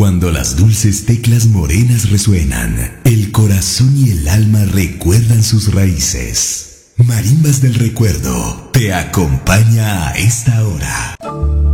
Cuando las dulces teclas morenas resuenan, el corazón y el alma recuerdan sus raíces. Marimbas del Recuerdo te acompaña a esta hora.